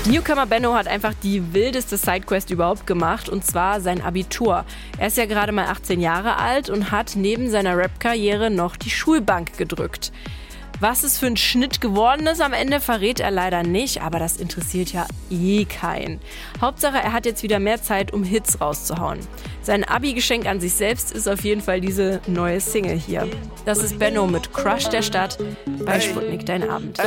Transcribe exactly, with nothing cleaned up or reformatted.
Newcomer Benno hat einfach die wildeste Sidequest überhaupt gemacht, und zwar sein Abitur. Er ist ja gerade mal achtzehn Jahre alt und hat neben seiner Rap-Karriere noch die Schulbank gedrückt. Was es für ein Schnitt geworden ist am Ende, verrät er leider nicht, aber das interessiert ja eh keinen. Hauptsache, er hat jetzt wieder mehr Zeit, um Hits rauszuhauen. Sein Abi-Geschenk an sich selbst ist auf jeden Fall diese neue Single hier. Das ist Benno mit Crush der Stadt bei Sputnik Dein Abend.